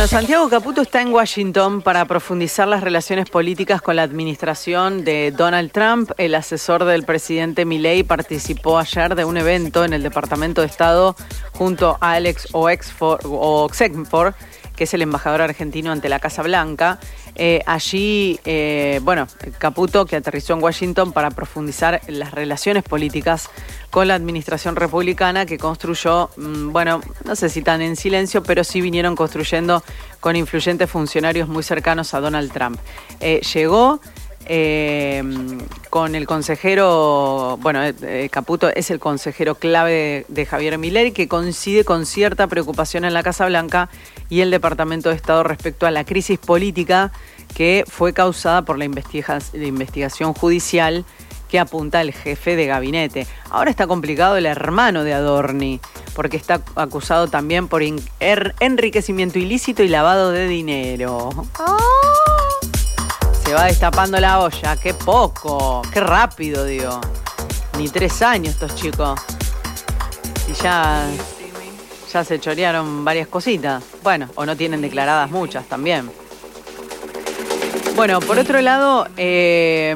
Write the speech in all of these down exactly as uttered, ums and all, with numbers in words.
Bueno, Santiago Caputo está en Washington para profundizar las relaciones políticas con la administración de Donald Trump. El asesor del presidente Milei participó ayer de un evento en el Departamento de Estado junto a Alex Oxenford, que es el embajador argentino ante la Casa Blanca. Eh, allí, eh, bueno, Caputo, que aterrizó en Washington para profundizar las relaciones políticas con la administración republicana que construyó, mmm, bueno, no sé si tan en silencio, pero sí vinieron construyendo con influyentes funcionarios muy cercanos a Donald Trump. Eh, llegó eh, con el consejero, bueno, eh, Caputo es el consejero clave de, de Javier Milei, que coincide con cierta preocupación en la Casa Blanca y el Departamento de Estado respecto a la crisis política que fue causada por la, investiga- la investigación judicial que apunta el jefe de gabinete. Ahora está complicado el hermano de Adorni, porque está acusado también por in- er- enriquecimiento ilícito y lavado de dinero. ¡Oh! Se va destapando la olla, qué poco, qué rápido, digo. Ni tres años estos chicos. Y ya, ya se chorearon varias cositas. Bueno, o no tienen declaradas muchas también. Bueno, por otro lado, eh,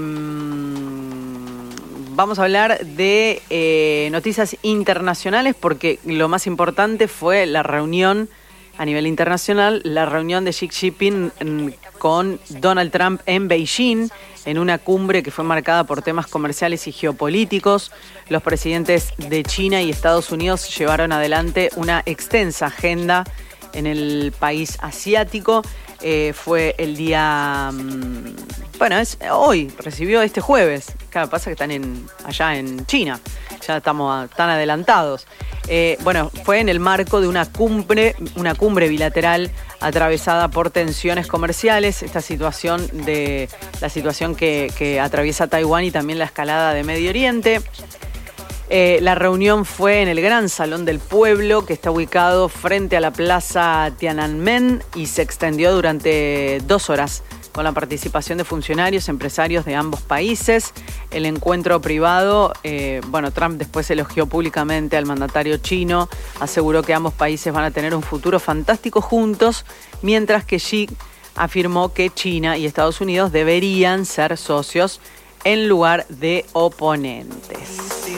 vamos a hablar de eh, noticias internacionales, porque lo más importante fue la reunión a nivel internacional, la reunión de Xi Jinping con Donald Trump en Beijing, en una cumbre que fue marcada por temas comerciales y geopolíticos. Los presidentes de China y Estados Unidos llevaron adelante una extensa agenda en el país asiático. Eh, fue el día, mmm, bueno, es hoy, recibió este jueves. Claro, pasa que están en, allá en China, ya estamos tan adelantados. Eh, bueno, fue en el marco de una cumbre, una cumbre bilateral atravesada por tensiones comerciales, esta situación de la situación que, que atraviesa Taiwán y también la escalada de Medio Oriente. Eh, la reunión fue en el Gran Salón del Pueblo, que está ubicado frente a la Plaza Tiananmen, y se extendió durante dos horas con la participación de funcionarios, empresarios de ambos países. El encuentro privado, eh, bueno, Trump después elogió públicamente al mandatario chino, aseguró que ambos países van a tener un futuro fantástico juntos, mientras que Xi afirmó que China y Estados Unidos deberían ser socios en lugar de oponentes.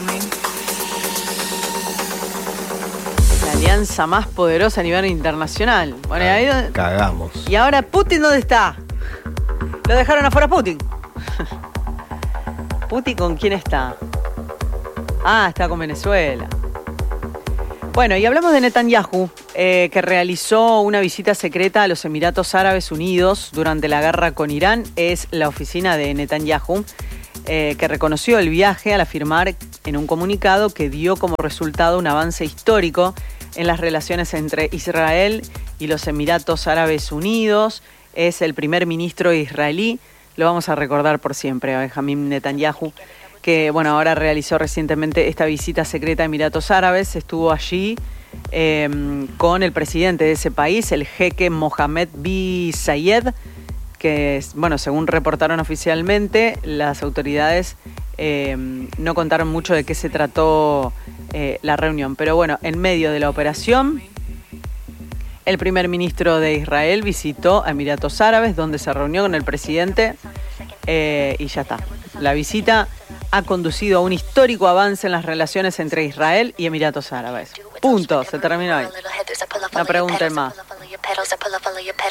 La alianza más poderosa a nivel internacional. Bueno, ah, ahí, cagamos. ¿Y ahora Putin dónde está? Lo dejaron afuera Putin. ¿Putin con quién está? Ah, está con Venezuela. Bueno, y hablamos de Netanyahu, eh, que realizó una visita secreta a los Emiratos Árabes Unidos durante la guerra con Irán. Es la oficina de Netanyahu, eh, que reconoció el viaje al afirmar en un comunicado que dio como resultado un avance histórico en las relaciones entre Israel y los Emiratos Árabes Unidos. Es el primer ministro israelí, lo vamos a recordar por siempre, a Benjamín Netanyahu, que bueno, ahora realizó recientemente esta visita secreta a Emiratos Árabes. Estuvo allí eh, con el presidente de ese país, el jeque Mohammed bin Zayed, que, bueno, según reportaron oficialmente, las autoridades eh, no contaron mucho de qué se trató eh, la reunión. Pero bueno, en medio de la operación, el primer ministro de Israel visitó a Emiratos Árabes, donde se reunió con el presidente eh, y ya está. La visita ha conducido a un histórico avance en las relaciones entre Israel y Emiratos Árabes. Punto, se terminó ahí. No pregunten más.